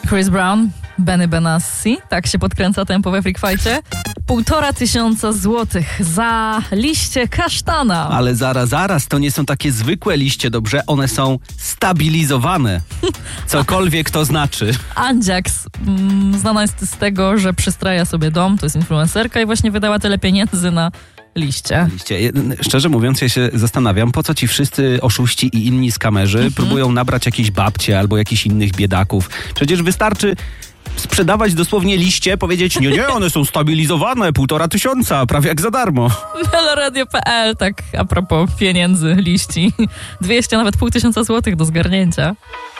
Chris Brown, Benny Benassi, tak się podkręca tempo we Freak Fight'cie. 1500 złotych za liście kasztana. Ale zaraz, to nie są takie zwykłe liście, dobrze? One są stabilizowane. Cokolwiek to znaczy. Andziaks znana jest z tego, że przystraja sobie dom, to jest influencerka i właśnie wydała tyle pieniędzy na liście. Szczerze mówiąc, ja się zastanawiam, po co ci wszyscy oszuści i inni skamerzy próbują nabrać jakieś babcie albo jakichś innych biedaków. Przecież wystarczy sprzedawać dosłownie liście, powiedzieć, nie, one są stabilizowane, 1500, prawie jak za darmo. Meloradio.pl, tak a propos pieniędzy, liści. 200, nawet 1500 złotych do zgarnięcia.